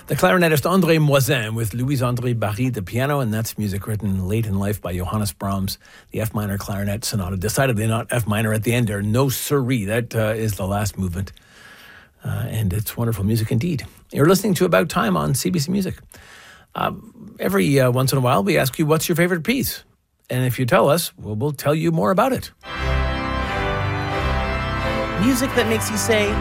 The clarinetist André Moisin with Louis-André Barry, the piano, and that's music written late in life by Johannes Brahms, the F minor clarinet sonata. Decidedly not F minor at the end there. No siree. That is the last movement. And it's wonderful music indeed. You're listening to About Time on CBC Music. Every once in a while, we ask you, what's your favorite piece? And if you tell us, we'll tell you more about it. Music that makes you say,